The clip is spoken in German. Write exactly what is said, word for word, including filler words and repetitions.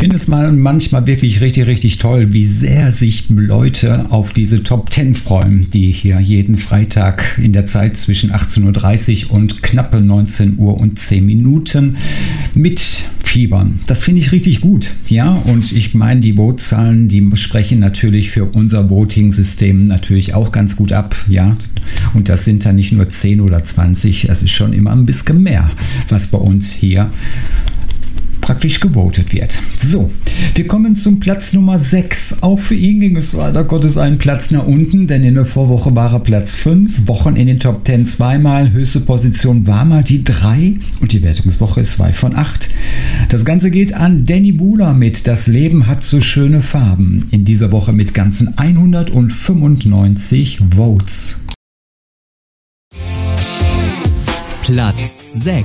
finde es mal manchmal wirklich richtig, richtig toll, wie sehr sich Leute auf diese Top zehn freuen, die hier jeden Freitag in der Zeit zwischen achtzehn Uhr dreißig und knappe neunzehn Uhr und zehn Minuten mitfiebern. Das finde ich richtig gut. Ja, und ich meine, die Votzahlen, die sprechen natürlich für unser Voting-System natürlich auch ganz gut ab. Ja, und das sind dann nicht nur zehn oder zwanzig, das ist schon immer ein bisschen mehr, was bei uns hier praktisch gewotet wird. So, wir kommen zum Platz Nummer sechs. Auch für ihn ging es leider Gottes einen Platz nach unten, denn in der Vorwoche war er Platz fünf, Wochen in den Top zehn zweimal, höchste Position war mal die drei und die Wertungswoche ist zwei von acht. Das Ganze geht an Danny Buhler mit Das Leben hat so schöne Farben, in dieser Woche mit ganzen hundertfünfundneunzig Votes. Platz sechs.